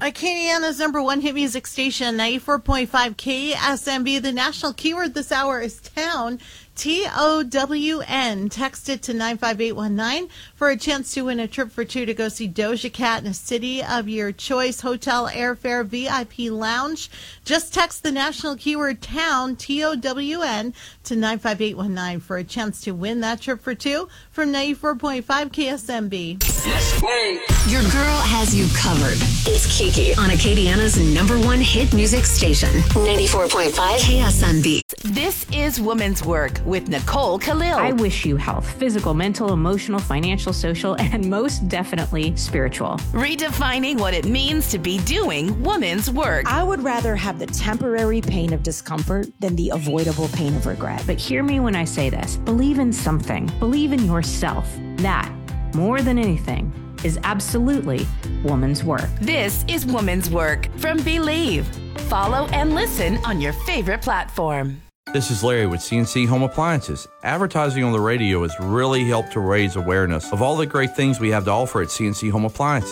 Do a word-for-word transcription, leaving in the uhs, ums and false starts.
Acadiana's number one hit music station, ninety-four point five K S M B. The national keyword this hour is town, T O W N. Text it to nine five eight one nine for a chance to win a trip for two to go see Doja Cat in a city of your choice, hotel, airfare, V I P lounge. Just text the national keyword town, T O W N, to nine five eight one nine for a chance to win that trip for two from ninety-four point five K S M B. Your girl has you covered. It's Kiki on Acadiana's number one hit music station, ninety-four point five K S M B. This is Woman's Work with Nicole Khalil. I wish you health, physical, mental, emotional, financial, social, and most definitely spiritual. Redefining what it means to be doing woman's work. I would rather have the temporary pain of discomfort than the avoidable pain of regret. But hear me when I say this. Believe in something. Believe in yourself. That, more than anything, is absolutely woman's work. This is Woman's Work from Believe. Follow and listen on your favorite platform. This is Larry with C N C Home Appliances. Advertising on the radio has really helped to raise awareness of all the great things we have to offer at C N C Home Appliances.